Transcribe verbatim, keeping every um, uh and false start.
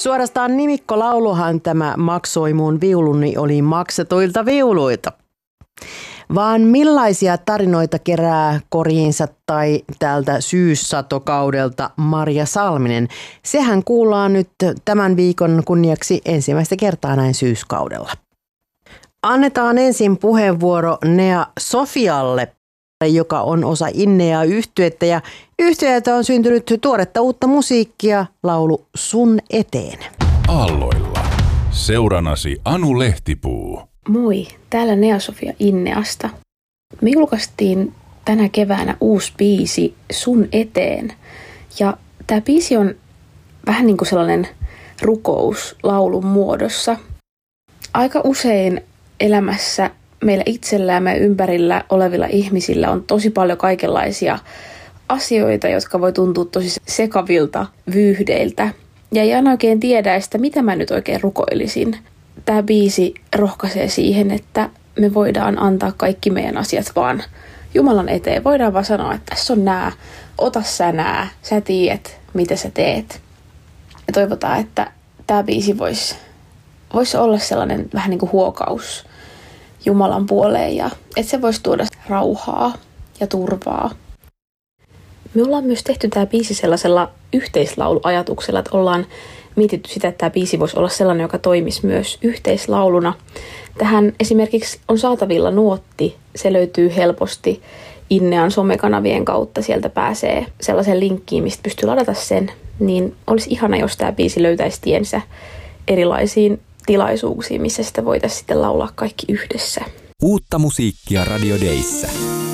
Suorastaan nimikkolauluhan tämä Maksoi mun viuluni oli maksetuilta viuluilta. Vaan millaisia tarinoita kerää koriinsa tai täältä syyssatokaudelta Marja Salminen? Sehän kuullaan nyt tämän viikon kunniaksi ensimmäistä kertaa näin syyskaudella. Annetaan ensin puheenvuoro Nea Sofialle, joka on osa Innea-yhtyettä, ja yhtyeeltä on syntynyt tuoretta uutta musiikkia, laulu Sun eteen. Aalloilla. Seuranasi Anu Lehtipuu. Moi, täällä Nea Sofia Inneasta. Me julkaistiin tänä keväänä uusi biisi Sun eteen. Ja tämä biisi on vähän niin kuin sellainen rukous laulun muodossa. Aika usein elämässä meillä itsellään ja ympärillä olevilla ihmisillä on tosi paljon kaikenlaisia asioita, jotka voi tuntua tosi sekavilta vyyhdeiltä. Ja ei aina oikein tiedä, että mitä mä nyt oikein rukoilisin. Tämä biisi rohkaisee siihen, että me voidaan antaa kaikki meidän asiat vaan Jumalan eteen. Voidaan vaan sanoa, että tässä on nää, ota sä nää, sä tiedät, mitä sä teet. Ja toivotaan, että tämä biisi voisi vois olla sellainen vähän niin kuin huokaus Jumalan puoleen ja että se voisi tuoda rauhaa ja turvaa. Me ollaan myös tehty tämä biisi sellaisella yhteislauluajatuksella, että ollaan mietitty sitä, että tämä biisi voisi olla sellainen, joka toimisi myös yhteislauluna. Tähän esimerkiksi on saatavilla nuotti. Se löytyy helposti Innean somekanavien kautta. Sieltä pääsee sellaisen linkkiin, mistä pystyy ladata sen. Niin olisi ihana, jos tämä biisi löytäisi tiensä erilaisiin tilaisuuksiin, missä sitä voitaisiin sitten laulaa kaikki yhdessä. Uutta musiikkia Radio Dayssä.